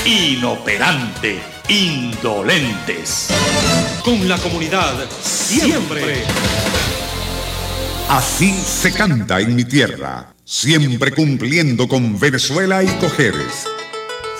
inoperante, indolentes. Con la comunidad, siempre. Así se canta en mi tierra, siempre cumpliendo con Venezuela y Cojedes.